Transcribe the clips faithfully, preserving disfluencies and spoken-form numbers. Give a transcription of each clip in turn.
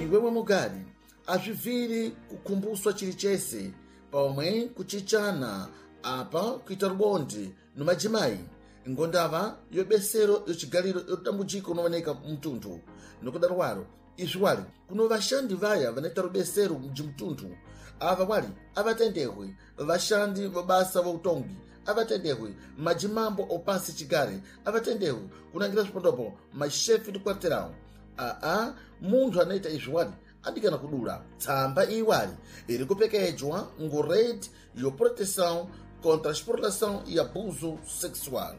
iwewe mugari azviviri kukumbuswa chiri chese pamwe kuchichana apa kuita rubondi nomadzimai ngondava yobesero yochigariro yotambudziko unooneka mumutundu. Nokudaro waro izvi wali kuno vashandi vaya vanoita rubesero mumutundu ava wali avatendehwe vashandi vabasa vautongi avatendehwe majimambo opasi chigare avatendehwe kunangira zvipondopo mashefi di quarterão. Aa munthu anaita izvi wali adikana kudula tsamba iwali iri kupekedzwa ngorede yoproteção contra a exploração e abuso sexual.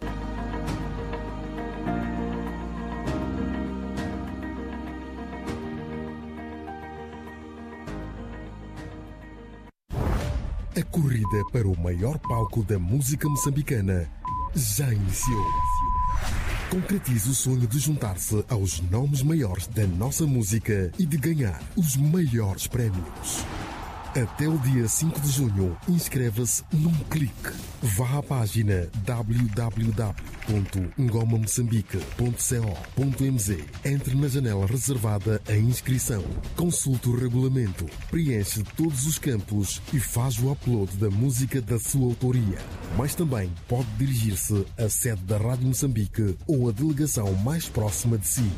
A corrida para o maior palco da música moçambicana já iniciou. Concretize o sonho de juntar-se aos nomes maiores da nossa música e de ganhar os maiores prémios. Até o dia cinco de junho, inscreva-se num clique. Vá à página w w w ponto ngoma moçambique ponto co ponto m z. Entre na janela reservada à inscrição. Consulte o regulamento, preenche todos os campos e faz o upload da música da sua autoria. Mas também pode dirigir-se à sede da Rádio Moçambique ou à delegação mais próxima de si.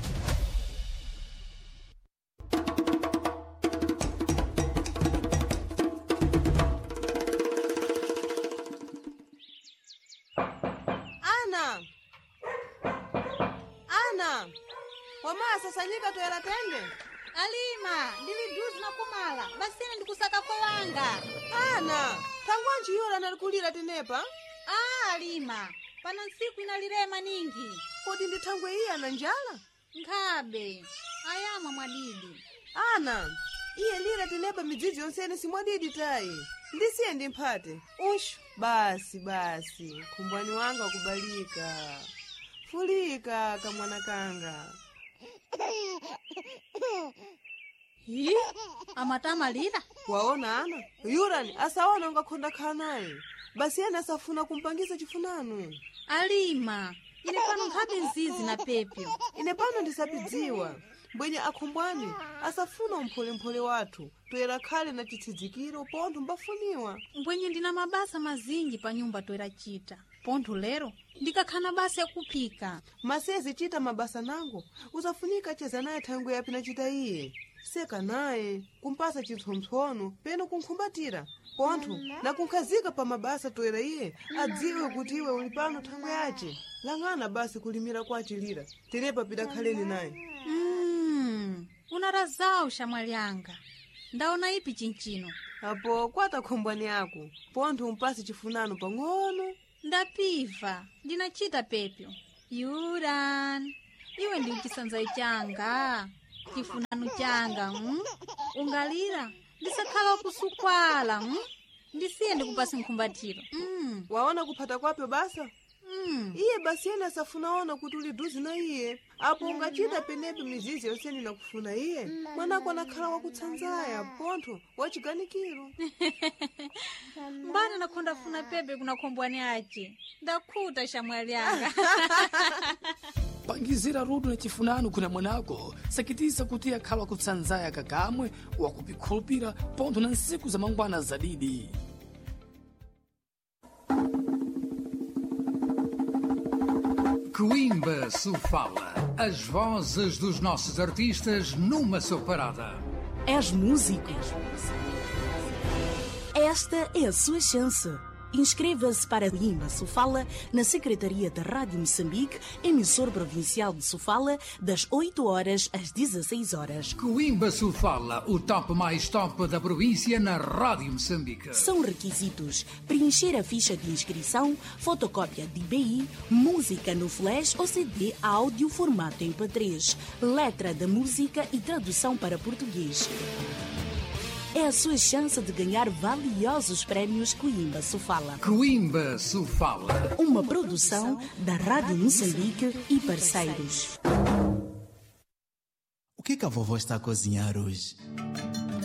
Sasanyika toera tende Alima ndili duzi na kumala basine ndikusaka kwa wanga ana tangwanji yora nalikulira tenepa. Ah, Alima pana nsiku inalirema ningi kodi ndithangwe iya ana njala nkhabe ayama mwadidi ana iye lira tenepa midzidzi yonsene simwadidi tayi ndisiye ndimphate ushu basi basi khumbwani wanga kubalika fulika kamwana kanga. Hi, amatama lila. Waona ana, yurani asawana ungakonda khanaye. Basi yana asafuna kumpangisa chifunanu. Alima, ine pano nkhabe nzizi na pepyo. Ine pano ndisapidziwa. Mbwenye akhumbwani, asafuna umphole mphole watu. Toera khale na chitsidzikiro pontho mbafuniwa. Mbwenye ndina mabasa mazingi pa nyumba toera chita. Pontho lero, ndikakhana basa ya kupika. Masezi chita mabasa nango, uzafunika cheza naye thangu yapi na chita iye. Seka naye, kumpasa chitsontsono, peno kunkhumbatira. Pontho, na kunkhazika pa mabasa toera iye, adziwe kuti iwe ulipano thangu yache. Langana basi kulimira kwa chilira, tenepa pida khaleni naye. Mmm, unarazao shamwali yanga. Ndaona ipi chinchino. Apo, kwata khumbwani yako, pontho umpasi chifunano pang'ono. Ndapiva, ndinachita pepyo. Yuran, iwe ndi chisanzai changa. Chifunano changa, mm? Ungalira, ndisakhala kusukwala, mm? Ndisiye ndikupasi nkhumbatiro. Mm. Waona kuphata kwapyo basa? Mm. Iye basi yena safunaona kuti uli duzi na iye. Apo ungachita penepe mizizi yonseni na kufuna iye. Mwanako anakhala wakutsanzaya, pontho, wachiganikiro. Mbana nakonda funa pepe kuna kombwani ache. Ndakhuta shamwali yanga. Pangizira rudu na chifunano kuna mwanako. Sakitisa kuti akhala wakutsanzaya kakamwe, wakupikhulupira pontho na nsiku za mangwana zadidi. Coimbra Sofala, as vozes dos nossos artistas numa só parada. És músico? Esta é a sua chance. Inscreva-se para Coimbra Sofala na Secretaria da Rádio Moçambique, emissor provincial de Sofala, das oito horas às dezesseis horas. Coimbra Sofala, o top mais top da província na Rádio Moçambique. São requisitos: preencher a ficha de inscrição, fotocópia de I B I, música no flash ou C D áudio formato M P três, letra da música e tradução para português. É a sua chance de ganhar valiosos prémios Coimbra Sofala. Coimbra Sofala. Uma produção da Rádio Moçambique e parceiros. O que que a vovó está a cozinhar hoje?